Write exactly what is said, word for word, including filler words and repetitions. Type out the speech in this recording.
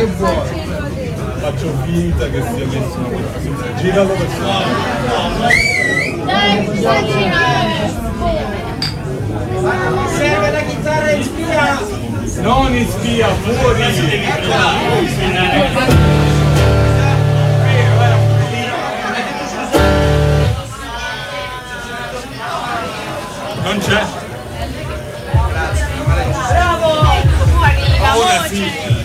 che vuoi. Faccio finta che sia messo una posizione. Giralo per favore. Dai, puoi girare. Serve la chitarra in spia! Non in spia, fuori! Non c'è? Bravo! Fuori, la voce!